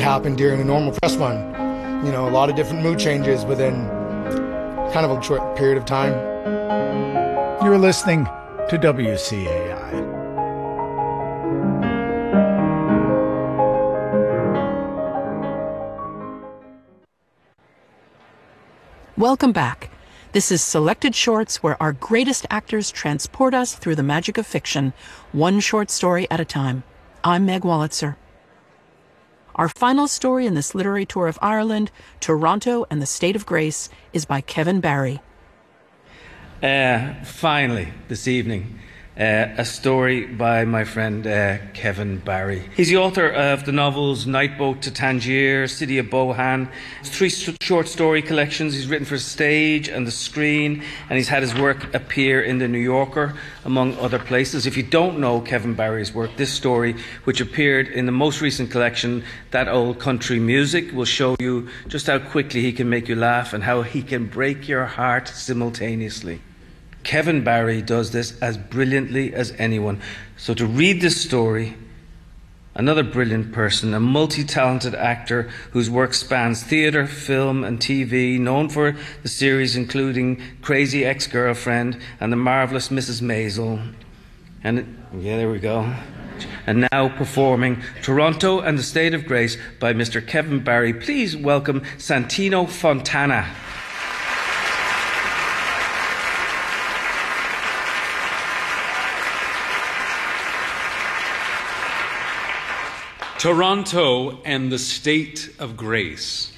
happened during a normal press run. You know, a lot of different mood changes within kind of a short period of time. You're listening to WCAI. Welcome back. This is Selected Shorts, where our greatest actors transport us through the magic of fiction, one short story at a time. I'm Meg Wolitzer. Our final story in this literary tour of Ireland, Toronto and the State of Grace, is by Kevin Barry. Finally, this evening, a story by my friend Kevin Barry. He's the author of the novels Night Boat to Tangier, City of Bohan, 3 short story collections he's written for stage and the screen, and he's had his work appear in The New Yorker, among other places. If you don't know Kevin Barry's work, this story, which appeared in the most recent collection, That Old Country Music, will show you just how quickly he can make you laugh and how he can break your heart simultaneously. Kevin Barry does this as brilliantly as anyone. So to read this story, another brilliant person, a multi-talented actor whose work spans theatre, film and TV, known for the series including Crazy Ex-Girlfriend and The Marvellous Mrs. Maisel. And, yeah, there we go. And now performing Toronto and the State of Grace by Mr. Kevin Barry. Please welcome Santino Fontana. Toronto and the State of Grace.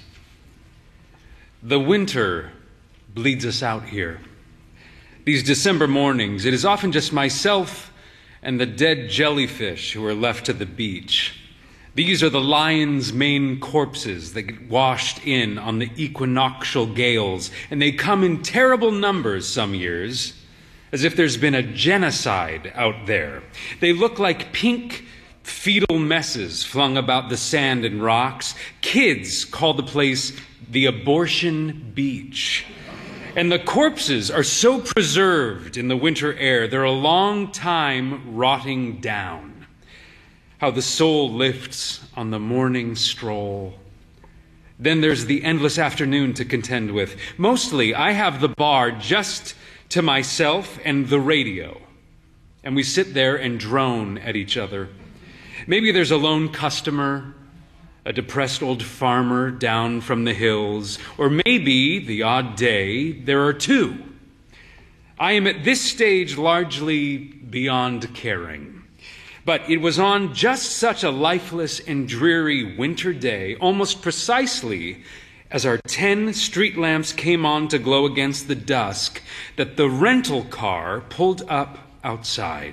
The winter bleeds us out here. These December mornings, it is often just myself and the dead jellyfish who are left to the beach. These are the lion's mane corpses that get washed in on the equinoctial gales, and they come in terrible numbers some years, as if there's been a genocide out there. They look like pink fetal messes flung about the sand and rocks. Kids call the place the abortion beach. And the corpses are so preserved in the winter air, they're a long time rotting down. How the soul lifts on the morning stroll. Then there's the endless afternoon to contend with. Mostly, I have the bar just to myself and the radio. And we sit there and drone at each other. Maybe there's a lone customer, a depressed old farmer down from the hills, or maybe, the odd day, there are 2. I am at this stage largely beyond caring. But it was on just such a lifeless and dreary winter day, almost precisely as our 10 street lamps came on to glow against the dusk, that the rental car pulled up outside.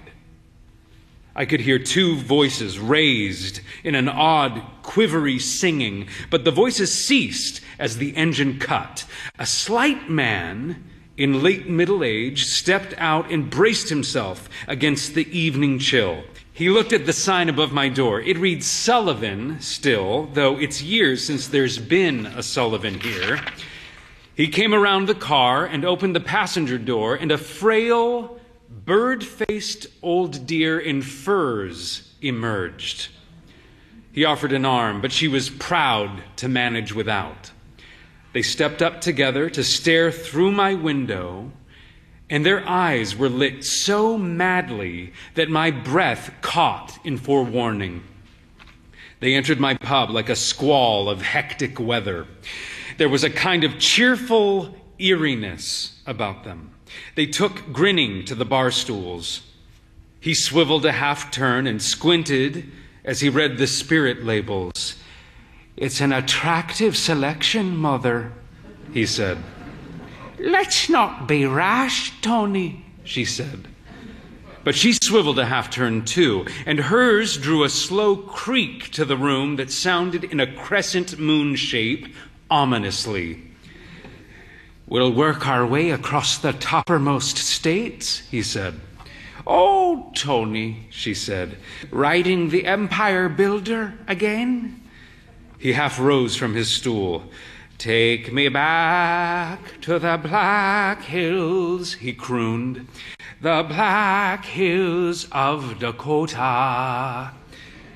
I could hear 2 voices raised in an odd, quivery singing, but the voices ceased as the engine cut. A slight man in late middle age stepped out and braced himself against the evening chill. He looked at the sign above my door. It reads Sullivan still, though it's years since there's been a Sullivan here. He came around the car and opened the passenger door, and a frail, bird-faced old deer in furs emerged. He offered an arm, but she was proud to manage without. They stepped up together to stare through my window, and their eyes were lit so madly that my breath caught in forewarning. They entered my pub like a squall of hectic weather. There was a kind of cheerful eeriness about them. They took grinning to the bar stools. He swiveled a half-turn and squinted as he read the spirit labels. "It's an attractive selection, Mother," he said. "Let's not be rash, Tony," she said. But she swiveled a half-turn too, and hers drew a slow creak to the room that sounded in a crescent moon shape ominously. "We'll work our way across the toppermost states," he said. "Oh, Tony," she said, "riding the Empire Builder again?" He half rose from his stool. "Take me back to the Black Hills," he crooned. "The Black Hills of Dakota."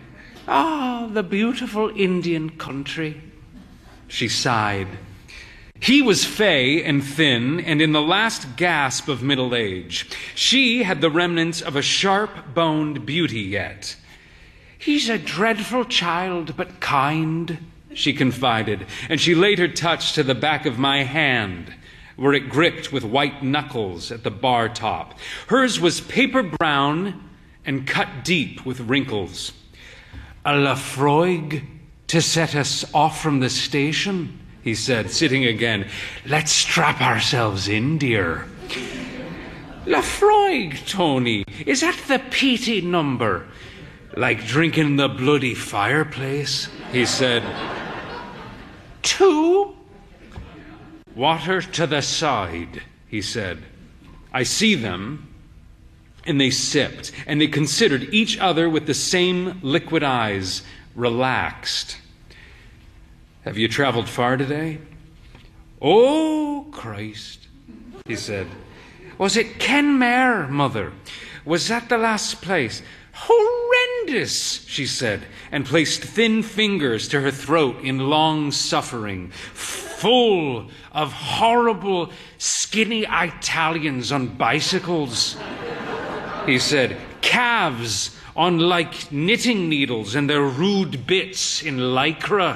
Ah, the beautiful Indian country. She sighed. He was fey and thin, and in the last gasp of middle age. She had the remnants of a sharp-boned beauty yet. He's a dreadful child, but kind, she confided, and she laid her touch to the back of my hand, where it gripped with white knuckles at the bar top. Hers was paper brown and cut deep with wrinkles. A Lafroig to set us off from the station, he said, sitting again. Let's strap ourselves in, dear. Lafroig, Tony, is that the PT number? Like drinking the bloody fireplace, he said. 2? Water to the side, he said. I see them. And they sipped, and they considered each other with the same liquid eyes, relaxed. Have you traveled far today? Oh, Christ, he said. Was it Kenmare, Mother? Was that the last place? Horrendous, she said, and placed thin fingers to her throat in long suffering, full of horrible, skinny Italians on bicycles. He said, calves on like knitting needles and their rude bits in lycra.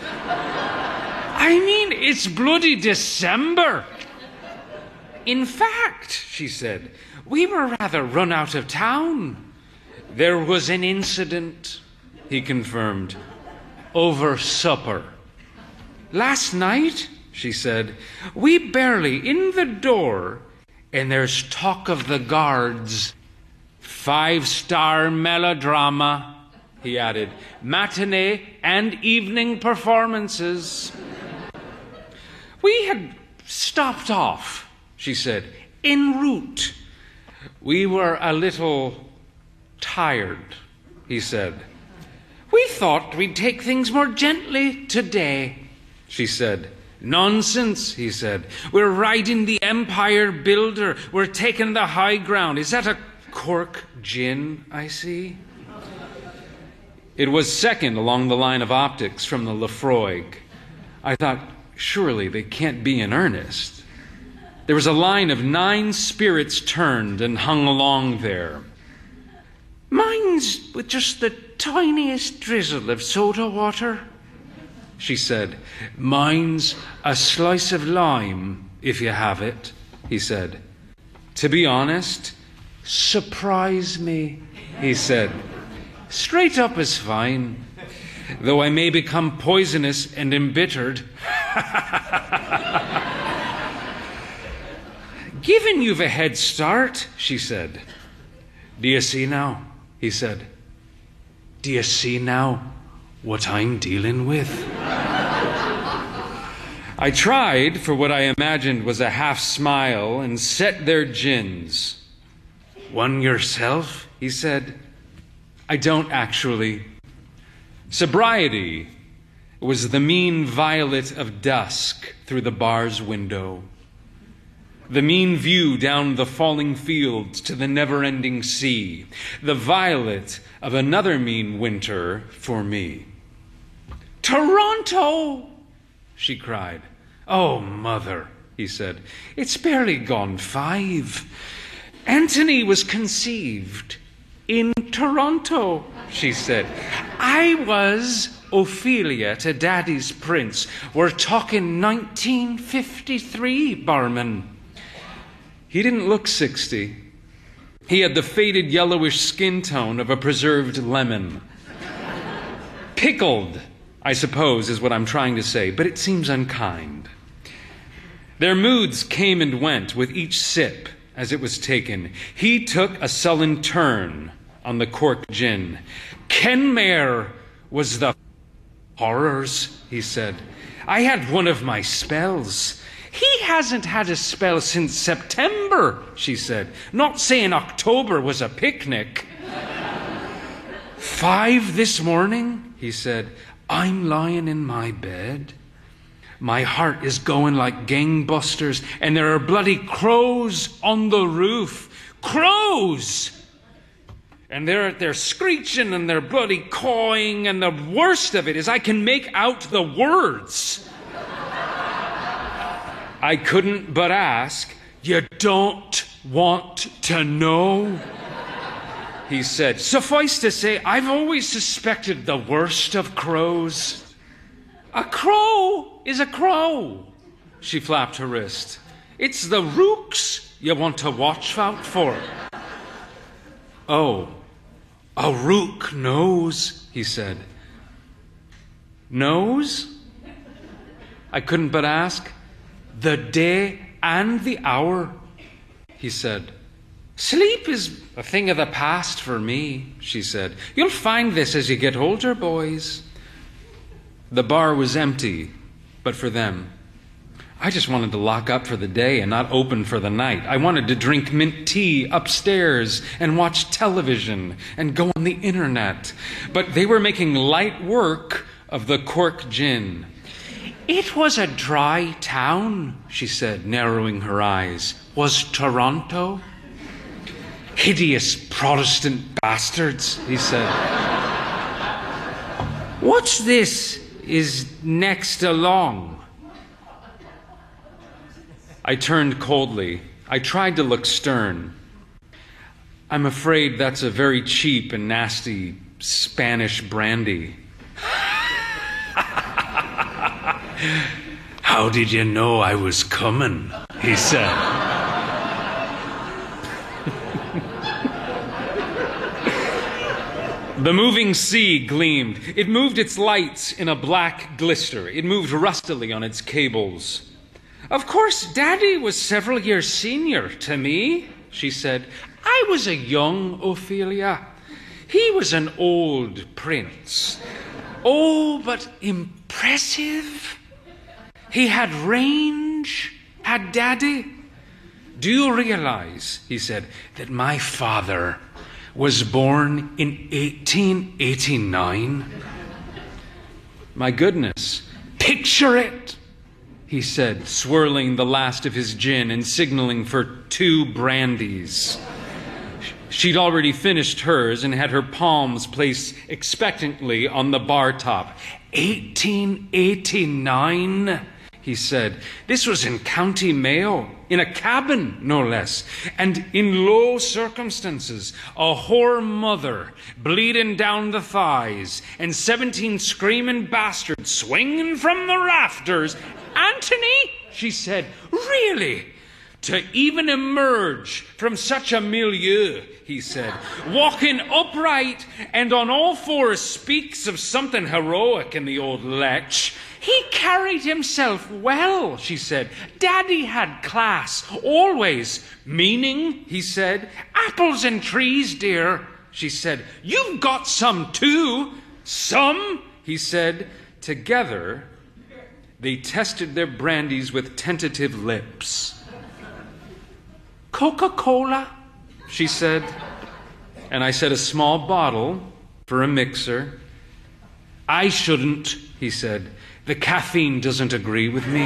I mean, it's bloody December. In fact, she said, we were rather run out of town. There was an incident, he confirmed, over supper. Last night, she said, we barely in the door, and there's talk of the guards. 5-star melodrama, he added, matinee and evening performances. We had stopped off, she said, en route. We were a little tired, he said. We thought we'd take things more gently today, she said. Nonsense, he said. We're riding the Empire Builder. We're taking the high ground. Is that a Cork gin, I see? It was second along the line of optics from the Lafroig. I thought, surely they can't be in earnest. There was a line of 9 spirits turned and hung along there. Mine's with just the tiniest drizzle of soda water, she said. Mine's a slice of lime, if you have it, he said. To be honest, surprise me, he said. Straight up is fine, though I may become poisonous and embittered. Given you've a head start, she said. Do you see now? He said. Do you see now what I'm dealing with? I tried for what I imagined was a half smile and set their gins. One yourself, he said. I don't actually. Sobriety was the mean violet of dusk through the bar's window. The mean view down the falling fields to the never-ending sea. The violet of another mean winter for me. Toronto! She cried. Oh, Mother, he said. It's barely gone 5. Anthony was conceived in Toronto, she said. I was Ophelia to Daddy's Prince. We're talking 1953, barman. He didn't look 60. He had the faded yellowish skin tone of a preserved lemon. Pickled, I suppose, is what I'm trying to say, but it seems unkind. Their moods came and went with each sip as it was taken. He took a sullen turn on the cork gin. Kenmare was the horrors, he said. I had one of my spells. He hasn't had a spell since September, she said. Not saying October was a picnic. 5 this morning, he said. I'm lying in my bed. My heart is going like gangbusters, and there are bloody crows on the roof. Crows! And they're screeching and they're bloody cawing, and the worst of it is I can make out the words. I couldn't but ask, "You don't want to know?" He said, "Suffice to say, I've always suspected the worst of crows." "A crow is a crow." She flapped her wrist. "It's the rooks you want to watch out for." "Oh, a rook knows," he said. "Knows?" I couldn't but ask. "The day and the hour," he said. "Sleep is a thing of the past for me," she said. "You'll find this as you get older, boys." The bar was empty, but for them. I just wanted to lock up for the day and not open for the night. I wanted to drink mint tea upstairs and watch television and go on the internet. But they were making light work of the cork gin. "It was a dry town," she said, narrowing her eyes. "Was Toronto?" "Hideous Protestant bastards," he said. "What's this is next along?" I turned coldly. I tried to look stern. "I'm afraid that's a very cheap and nasty Spanish brandy." "How did you know I was coming?" he said. The moving sea gleamed. It moved its lights in a black glister. It moved rustily on its cables. "Of course, Daddy was several years senior to me," she said. "I was a young Ophelia. He was an old prince. Oh, but impressive. He had range, had Daddy. Do you realize," he said, "that my father was born in 1889? My goodness, picture it," he said, swirling the last of his gin and signaling for 2 brandies. She'd already finished hers and had her palms placed expectantly on the bar top. 1889, he said. "This was in County Mayo, in a cabin, no less, and in low circumstances. A whore mother bleeding down the thighs, and 17 screaming bastards swinging from the rafters. Anthony," she said, "really? To even emerge from such a milieu," he said, "walking upright and on all fours speaks of something heroic in the old lech. He carried himself well," she said. "Daddy had class, always. Meaning," he said. "Apples and trees, dear," she said. "You've got some too." "Some," he said. Together, they tested their brandies with tentative lips. "Coca-Cola," she said. And I said, "A small bottle for a mixer." "I shouldn't," he said. "The caffeine doesn't agree with me."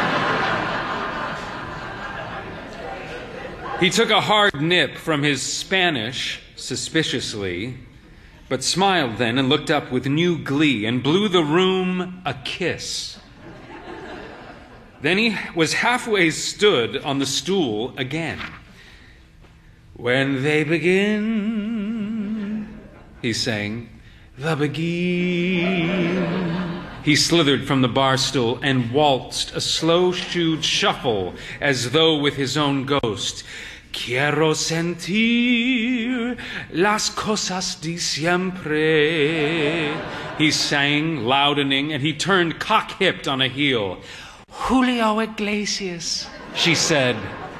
He took a hard nip from his Spanish, suspiciously, but smiled then and looked up with new glee and blew the room a kiss. Then he was halfway stood on the stool again. "When they begin," he sang, "the begin." He slithered from the bar stool and waltzed a slow-shoed shuffle as though with his own ghost. "Quiero sentir las cosas de siempre," he sang, loudening, and he turned cock-hipped on a heel. "Julio Iglesias," she said.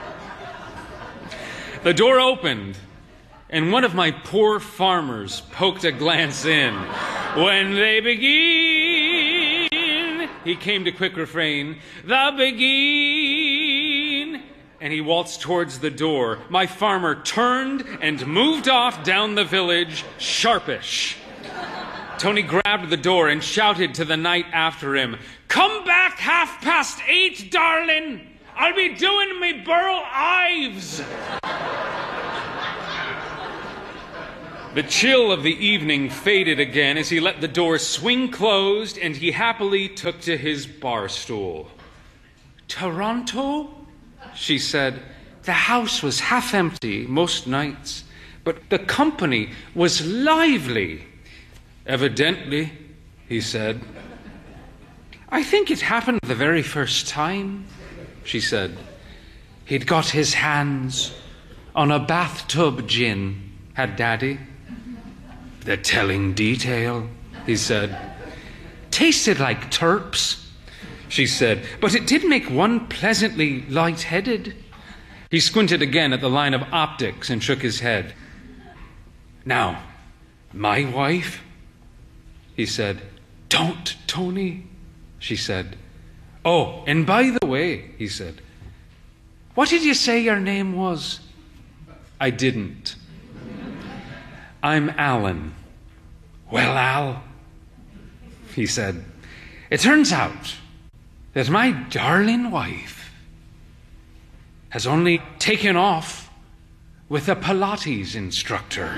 The door opened, and one of my poor farmers poked a glance in. "When they begin," he came to quick refrain, "the begin." And he waltzed towards the door. My farmer turned and moved off down the village, sharpish. Tony grabbed the door and shouted to the night after him, "Come back 8:30, darling. I'll be doing me Burl Ives." The chill of the evening faded again as he let the door swing closed, and he happily took to his bar stool. "Toronto?" she said. The house was half empty most nights, but the company was lively. "Evidently," he said. "I think it happened the very first time," she said. "He'd got his hands on a bathtub gin, had Daddy." "The telling detail," he said. "Tasted like turps," she said, "but it did make one pleasantly light-headed." He squinted again at the line of optics and shook his head. "Now, my wife," he said. "Don't, Tony," she said. "Oh, and by the way," he said, "what did you say your name was?" "I didn't." "I'm Alan." "Well, Al," he said, "it turns out that my darling wife has only taken off with a Pilates instructor."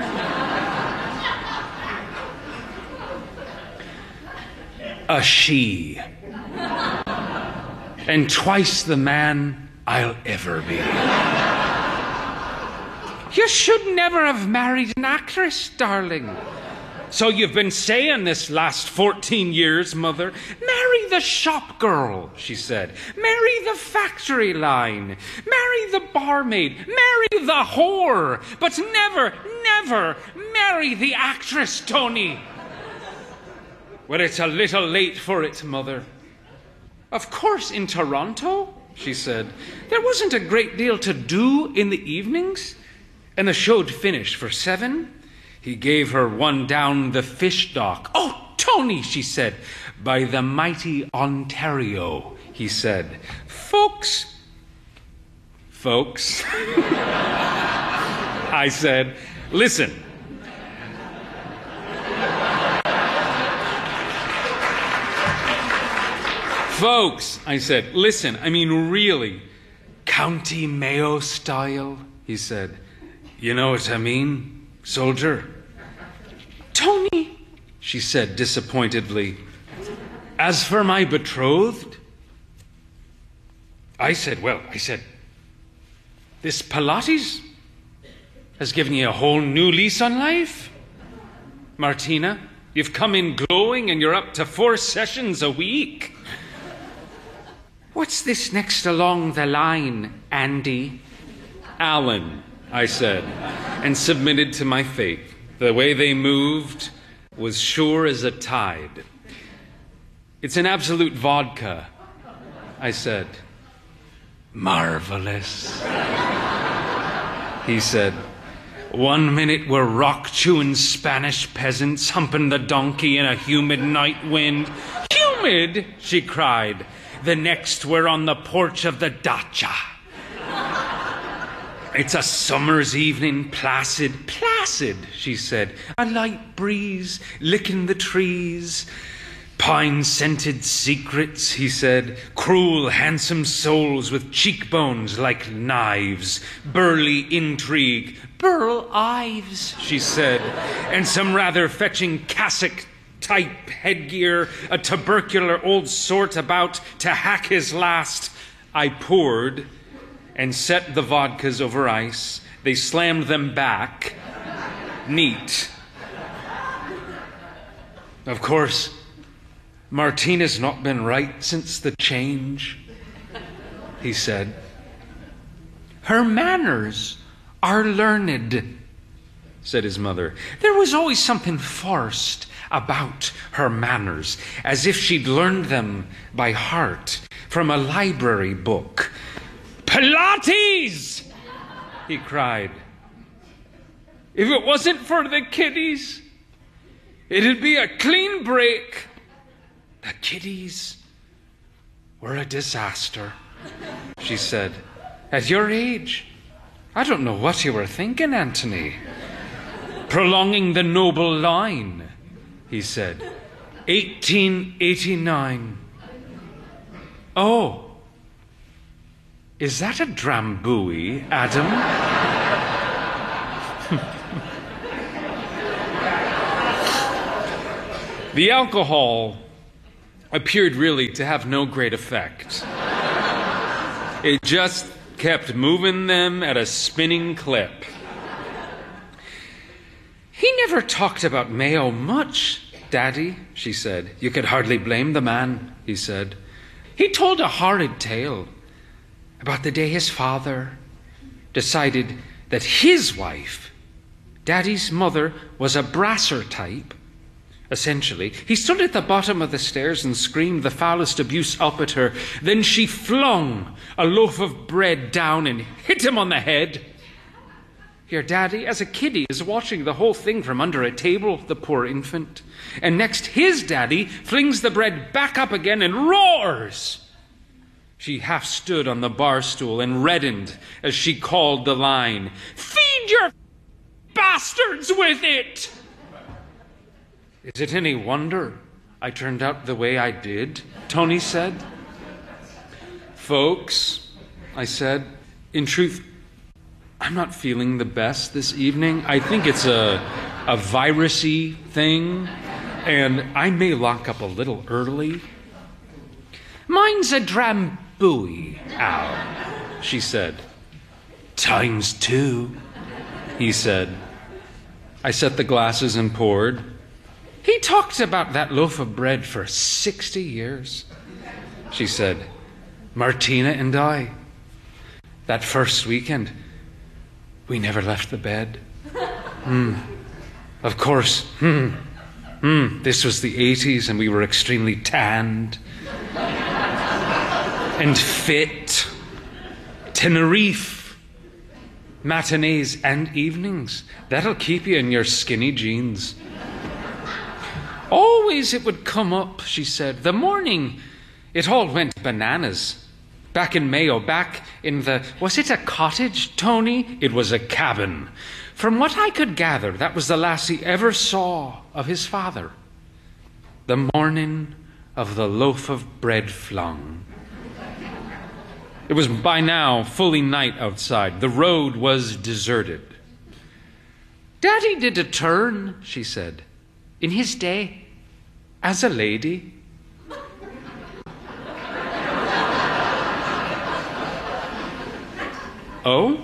"A she. And twice the man I'll ever be." "You should never have married an actress, darling." "So you've been saying this last 14 years, Mother." "Marry the shop girl," she said. "Marry the factory line. Marry the barmaid. Marry the whore. But never, never marry the actress, Tony." "Well, it's a little late for it, Mother." "Of course, in Toronto," she said, "there wasn't a great deal to do in the evenings, and the show'd finish for 7. He gave her one down the fish dock. "Oh, Tony," she said. "By the mighty Ontario," he said. Folks, I said, "listen. Folks," I said, "listen, I mean really, County Mayo style," he said. "You know what I mean, soldier?" "Tony," she said disappointedly, "as for my betrothed," I said, "this Pilates has given you a whole new lease on life. Martina, you've come in glowing and you're up to 4 sessions a week. What's this next along the line, Andy?" "Alan," I said, and submitted to my fate. The way they moved was sure as a tide. "It's an absolute vodka," I said. "Marvelous," he said. "1 minute we're rock-chewing Spanish peasants humping the donkey in a humid night wind." "Humid?" she cried. "The next we're on the porch of the dacha. It's a summer's evening, placid, she said. A light breeze licking the trees. Pine-scented secrets, he said. Cruel, handsome souls with cheekbones like knives. Burly intrigue. Burl Ives, she said. And some rather fetching cassock-type headgear, a tubercular old sort about to hack his last. I poured and set the vodkas over ice. They slammed them back. Neat. Of course, Martina's not been right since the change, he said. Her manners are learned, said his mother. There was always something forced about her manners, as if she'd learned them by heart from a library book. Pilates! He cried. If it wasn't for the kiddies, it'd be a clean break. The kiddies were a disaster, she said. At your age, I don't know what you were thinking, Anthony. Prolonging the noble line, he said. 1889. Oh, is that a Drambuie, Adam? The alcohol appeared really to have no great effect. It just kept moving them at a spinning clip. He never talked about Mayo much, Daddy, she said. You could hardly blame the man, he said. He told a horrid tale about the day his father decided that his wife, Daddy's mother, was a brasser type. Essentially, he stood at the bottom of the stairs and screamed the foulest abuse up at her. Then she flung a loaf of bread down and hit him on the head. Your daddy, as a kiddie, is watching the whole thing from under a table, the poor infant. And next, his daddy flings the bread back up again and roars. She half stood on the bar stool and reddened as she called the line, "Feed your bastards with it!" Is it any wonder I turned out the way I did? Tony said. Folks, I said, in truth, I'm not feeling the best this evening. I think it's a virusy thing, and I may lock up a little early. Mine's a Drambuie, Al, she said. ×2, he said. I set the glasses and poured. He talked about that loaf of bread for 60 years, she said. Martina and I, that first weekend, we never left the bed. Of course, this was the 80s and we were extremely tanned and fit. Tenerife, matinees and evenings. That'll keep you in your skinny jeans. Always it would come up, she said. The morning, it all went bananas. Back in Mayo, back in the... Was it a cottage, Tony? It was a cabin. From what I could gather, that was the last he ever saw of his father. The morning of the loaf of bread flung. It was by now fully night outside. The road was deserted. Daddy did a turn, she said. In his day, as a lady. Oh?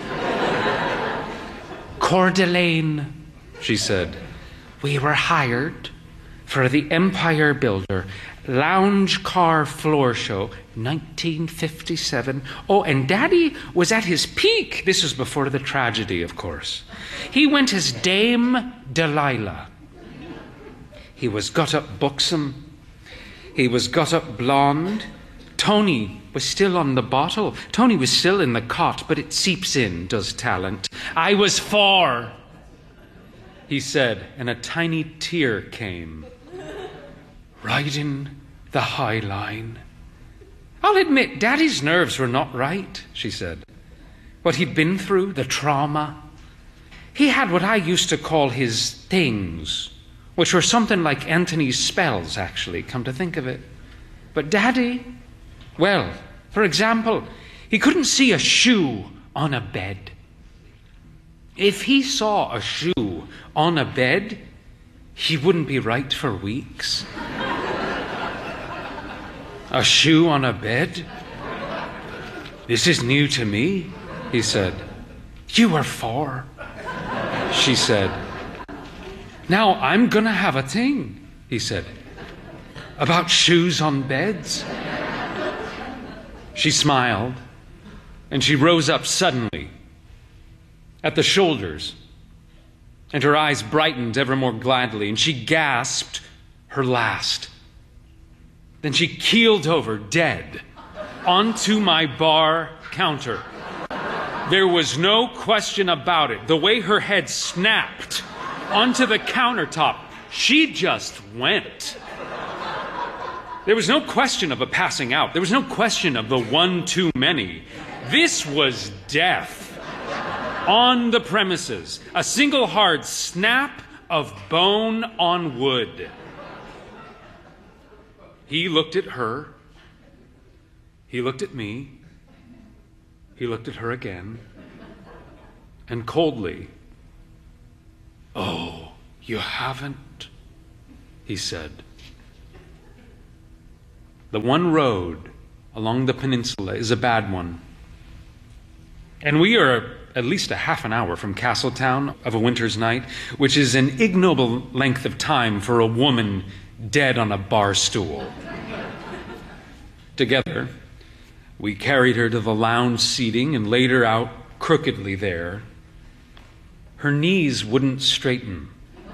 Coeur d'Alene, she said. We were hired for the Empire Builder Lounge Car Floor Show, 1957. Oh, and Daddy was at his peak. This was before the tragedy, of course. He went as Dame Delilah. He was got up buxom. He was got up blonde. Tony was still on the bottle. Tony was still in the cot, but it seeps in, does talent. I was 4, he said, and a tiny tear came. Riding the High Line. I'll admit, Daddy's nerves were not right, she said. What he'd been through, the trauma. He had what I used to call his things, which were something like Anthony's spells, actually, come to think of it. But Daddy, well, for example, he couldn't see a shoe on a bed. If he saw a shoe on a bed, he wouldn't be right for weeks. A shoe on a bed? This is new to me, he said. You were 4, she said. Now I'm going to have a thing, he said, about shoes on beds. She smiled, and she rose up suddenly at the shoulders, and her eyes brightened ever more gladly, and she gasped her last. Then she keeled over dead onto my bar counter. There was no question about it. The way her head snapped onto the countertop, she just went. There was no question of a passing out. There was no question of the one too many. This was death on the premises. A single hard snap of bone on wood. He looked at her. He looked at me. He looked at her again. And coldly, "Oh, you haven't?" he said. The one road along the peninsula is a bad one. And we are at least a half an hour from Castletown of a winter's night, which is an ignoble length of time for a woman dead on a bar stool. Together, we carried her to the lounge seating and laid her out crookedly there. Her knees wouldn't straighten.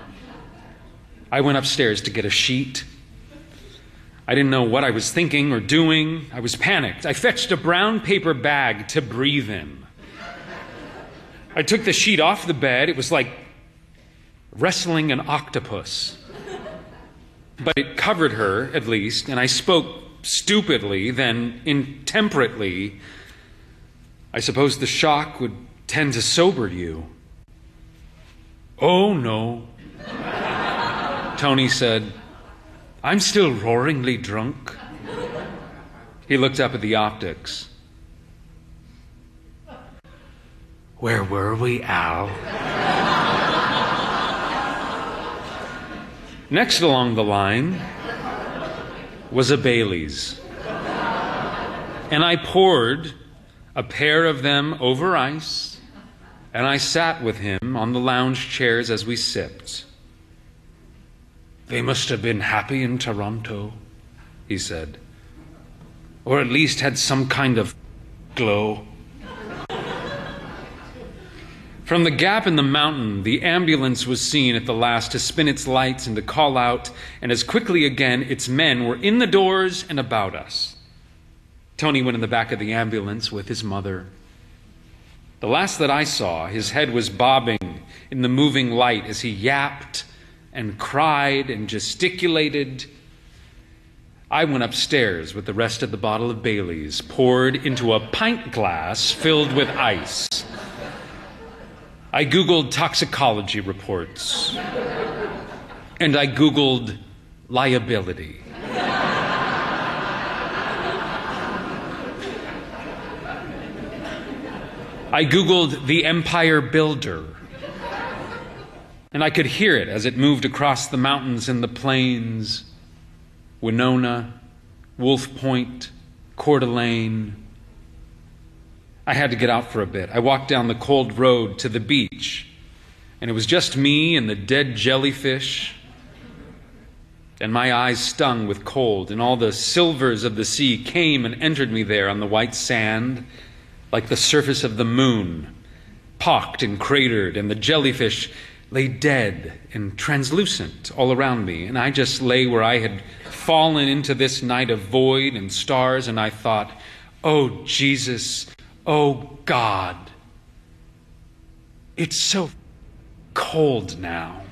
I went upstairs to get a sheet. I didn't know what I was thinking or doing. I was panicked. I fetched a brown paper bag to breathe in. I took the sheet off the bed. It was like wrestling an octopus. But it covered her, at least, and I spoke stupidly, then intemperately. I suppose the shock would tend to sober you. Oh, no, Tony said. I'm still roaringly drunk. He looked up at the optics. Where were we, Al? Next along the line was a Bailey's. And I poured a pair of them over ice, and I sat with him on the lounge chairs as we sipped. They must have been happy in Toronto, he said, or at least had some kind of glow. From the gap in the mountain, the ambulance was seen at the last to spin its lights and to call out, and as quickly again its men were in the doors and about us. Tony went in the back of the ambulance with his mother. The last that I saw, his head was bobbing in the moving light as he yapped and cried and gesticulated. I went upstairs with the rest of the bottle of Bailey's, poured into a pint glass filled with ice. I Googled toxicology reports, and I Googled liability. I Googled the Empire Builder, and I could hear it as it moved across the mountains and the plains. Winona, Wolf Point, Coeur d'Alene. I had to get out for a bit. I walked down the cold road to the beach, and it was just me and the dead jellyfish, and my eyes stung with cold, and all the silvers of the sea came and entered me there on the white sand, like the surface of the moon, pocked and cratered, and the jellyfish lay dead and translucent all around me, and I just lay where I had fallen into this night of void and stars, and I thought, oh, Jesus, oh, God, it's so cold now.